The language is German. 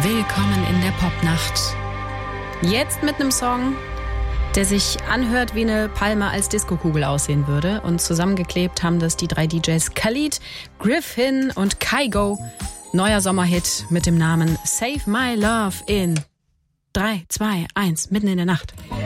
Willkommen in der Popnacht. Jetzt mit einem Song, der sich anhört, wie eine Palme als Diskokugel aussehen würde. Und zusammengeklebt haben das die 3 DJs Khalid, Griffin und Kygo. Neuer Sommerhit mit dem Namen Save My Love in 3, 2, 1, mitten in der Nacht.